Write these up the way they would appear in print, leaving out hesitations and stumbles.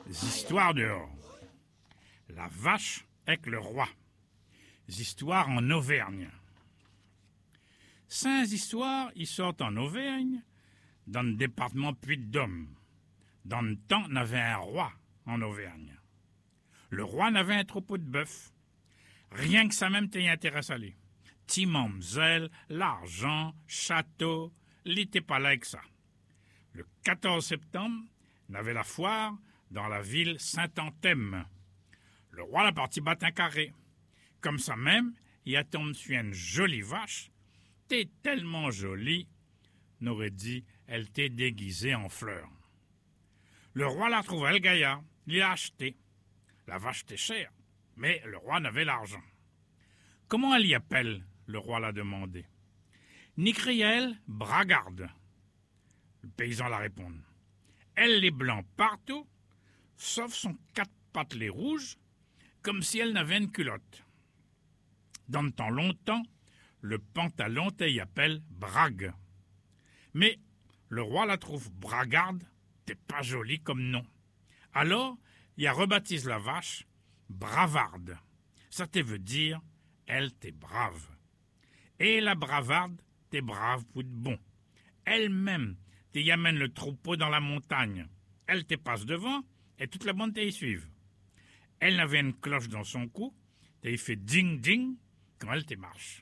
Histoires dehors. La vache avec le roi. Histoires en Auvergne. 5 histoires y sortent en Auvergne, dans le département Puy-de-Dôme. Dans le temps, on avait un roi en Auvergne. Le roi n'avait un troupeau de bœuf. Rien que ça même t'y intéresse à lui. Timamzelle, l'argent, château, il n'était pas là avec ça. Le 14 septembre, on avait la foire dans la ville Saint-Anthème. Le roi l'a parti battre un carré. Comme ça même, il a tombé sur une jolie vache. T'es tellement jolie, on aurait dit, elle t'est déguisée en fleurs. Le roi l'a trouvé le gaillard, il l'a acheté. La vache était chère, mais le roi n'avait l'argent. Comment elle y appelle, le roi l'a demandé. N'y cria-elle Bragarde. Le paysan l'a répondu. Elle est blanc partout, sauf son 4 pattes les rouges, comme si elle n'avait une culotte. Dans le temps longtemps, le pantalon t'y appelle Brague. Mais le roi la trouve Bragarde, t'es pas jolie comme nom. Alors, il a rebaptisé la vache Bravarde. Ça te veut dire, elle t'est brave. Et la Bravarde, t'es brave pour de bon. Elle-même, t'y amène le troupeau dans la montagne. Elle te passe devant, et toute la bande t'y suive. Elle avait une cloche dans son cou, t'y fait ding-ding quand elle te marche.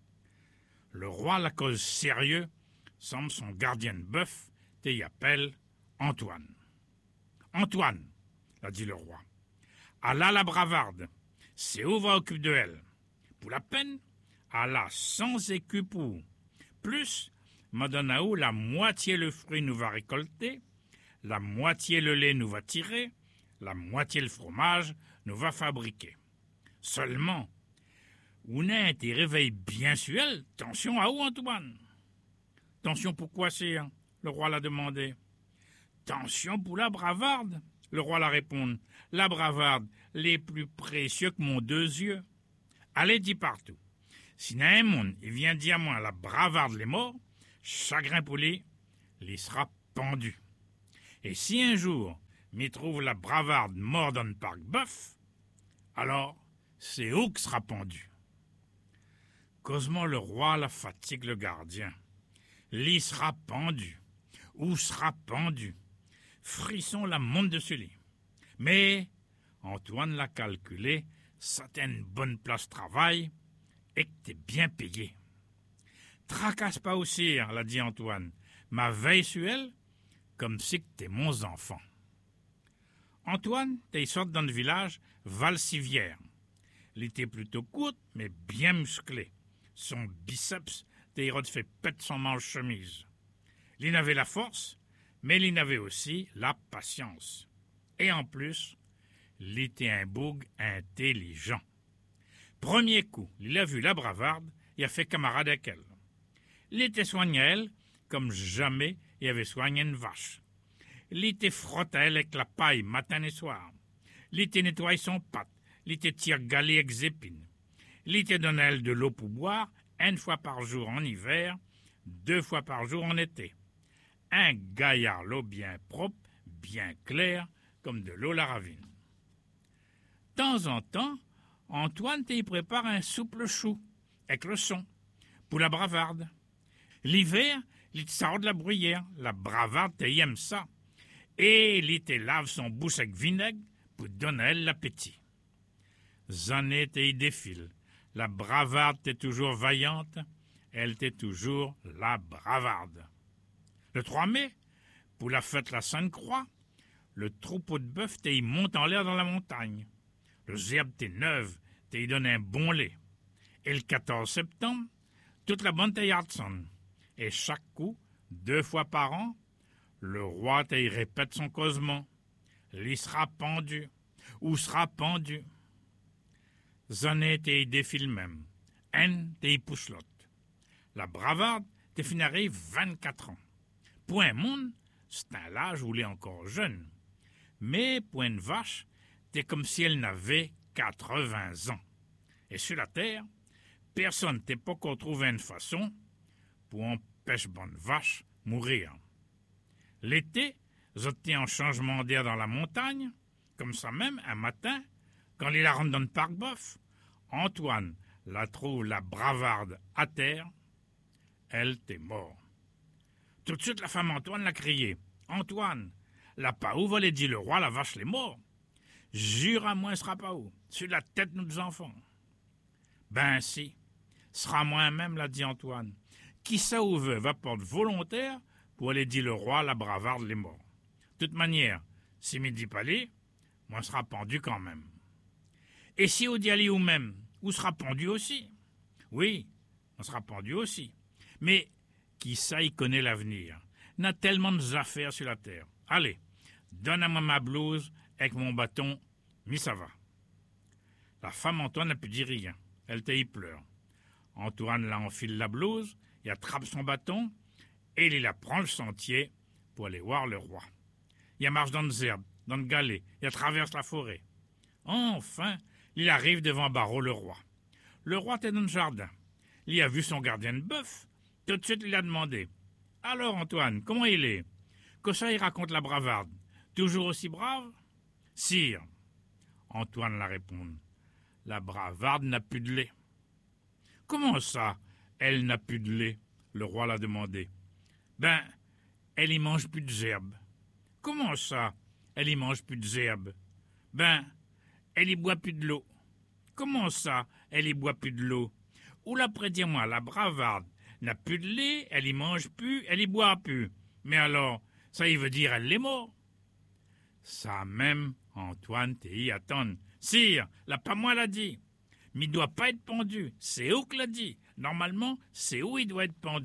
Le roi, la cause sérieux, semble son gardien de bœuf, t'y appelle Antoine. Antoine, l'a dit le roi, Allah la bravarde, c'est où va occuper de elle. Pour la peine, Allah sans écu pour. Plus, Madanaou, la moitié le fruit nous va récolter, la moitié le lait nous va tirer, la moitié le fromage nous va fabriquer. Seulement, on a été réveillé bien sur elle, tension à où, Antoine? Tension pourquoi c'est, hein? Le roi l'a demandé. Tension pour la bravarde, le roi l'a répondu. La bravarde, les plus précieux que mon 2 yeux. Allez, dit partout. Si n'a un monde, il vient dire à moi, la bravarde les morts, chagrin pour lui, il sera pendu. Et si un jour, m'y trouve la bravarde mort dans le parc bœuf, alors, c'est où que sera pendu. Causement le roi la fatigue le gardien. L'y sera pendu. Où sera pendu? Frisson la monte dessus lui. Mais Antoine l'a calculé, ça t'est une bonne place de travail et que t'es bien payé. Tracasse pas aussi, l'a dit Antoine. Ma veille sur elle, comme si que t'es mon enfant. Antoine, t'es sorti dans le village Valsivière. Il était plutôt courte, mais bien musclé. Son biceps, t'es fait pète son manche-chemise. Il avait la force, mais il avait aussi la patience. Et en plus, il était un boug intelligent. Premier coup, il a vu la bravarde, il a fait camarade avec elle. Il était soigné à elle comme jamais il avait soigné une vache. Il était frotté à elle avec la paille matin et soir. Il était nettoyé son pâte, il était tire-galé avec des épines. Il était donné à elle de l'eau pour boire, 1 fois par jour en hiver, 2 fois par jour en été. Un gaillard l'eau bien propre, bien claire, comme de l'eau la ravine. De temps en temps, Antoine y prépare un souple chou, avec le son, pour la bravarde. L'hiver, il sort de la bruyère, la bravarde y aime ça, et il te lave son bouche avec vinaigre pour donner à elle l'appétit. Années y défilent, la bravarde est toujours vaillante, elle était toujours la bravarde. Le 3 mai, pour la fête la Sainte-Croix, le troupeau de bœuf y monte en l'air dans la montagne. Le zèbre t'est neuve, t'y donne un bon lait. Et le 14 septembre, toute la bande t'y sonne. Et chaque coup, 2 fois par an, le roi t'y répète son causement. Il sera pendu, ou sera pendu. Zané t'y défile même. Haine t'y pouchelotte. La bravarde t'y finiré 24 ans. Pour un monde, c'est un âge où il est encore jeune. Mais pour une vache, t'es comme si elle n'avait 80 ans. Et sur la terre, personne t'est pas qu'à trouver une façon pour empêcher bonne vache mourir. L'été, j'étais en changement d'air dans la montagne, Comme ça même, un matin, quand il la rentre dans le parc bof, Antoine la trouve la bravarde à terre. Elle t'est mort. Tout de suite, la femme Antoine l'a crié. Antoine, la pas où volait dit le roi, la vache les morts. Jure à moi, sera pas où, sur la tête de nos enfants. Ben si, sera moi-même, l'a dit Antoine. Qui ça ou veut va porter volontaire pour aller dire le roi, la bravarde les morts. De toute manière, si m'y dit pas aller, moi sera pendu quand même. Et si on dit aller ou même, où sera pendu aussi? Oui, on sera pendu aussi. Mais qui ça y connaît l'avenir? N'a tellement d'affaires sur la terre. Allez, donne-moi ma blouse avec mon bâton, mais ça va. La femme Antoine n'a pu dire rien. Elle y pleure. Antoine la enfile la blouse, il attrape son bâton et il la prend le sentier pour aller voir le roi. Il marche dans les herbes, dans le galet, il traverse la forêt. Enfin, il arrive devant Barreau le roi. Le roi était dans le jardin. Il a vu son gardien de bœuf. Tout de suite, il a demandé. « Alors, Antoine, comment il est? Que ça, il raconte la bravarde. Toujours aussi brave? » « Sire, Antoine la répond. La bravarde n'a plus de lait. »« Comment ça, elle n'a plus de lait ?» le roi l'a demandé. « Ben, elle y mange plus de gerbes. »« Comment ça, elle y mange plus de gerbes? »« Ben, elle y boit plus de l'eau. »« Comment ça, elle y boit plus de l'eau? »« Ou là, prédire-moi, la bravarde n'a plus de lait, elle y mange plus, elle y boit plus. Mais alors, ça y veut dire elle est morte. » Ça même, Antoine t'y attend. « Sire, là pas moi l'a dit. Mais il doit pas être pendu. C'est où que l'a dit. Normalement, c'est où il doit être pendu. »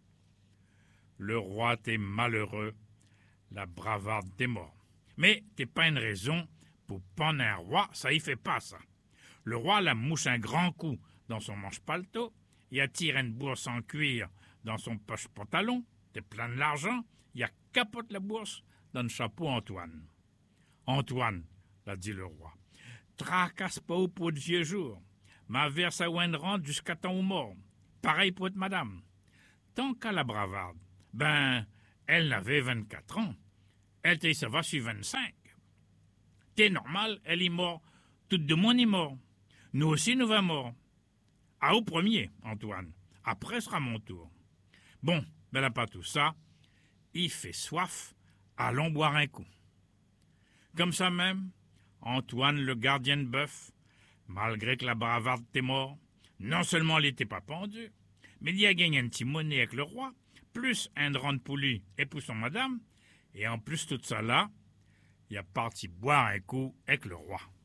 Le roi t'est malheureux. La bravarde t'est mort. Mais t'es pas une raison pour pendre un roi, ça y fait pas ça. Le roi la mouche un grand coup dans son manche-paletot, il attire une bourse en cuir dans son poche-pantalon, t'es plein de l'argent, il capote la bourse dans le chapeau Antoine. « Antoine, l'a dit le roi, tracasse pas au pot de vieux jour, ma verse à ouen rente jusqu'à temps ou mort, pareil pour être madame. Tant qu'à la bravarde, ben, elle n'avait 24 ans, elle t'y ça va sur 25. T'es normal, elle est morte, toute de monde est mort. Nous aussi nous va mort. À au premier, Antoine. Après sera mon tour. Bon, ben là pas tout ça. Il fait soif, allons boire un coup. » Comme ça même, Antoine, le gardien de bœuf, malgré que la bravarde était mort, non seulement il n'était pas pendu, mais il a gagné un petit monnaie avec le roi, plus un rang de poulie et pour son madame, et en plus tout ça là, il a parti boire un coup avec le roi.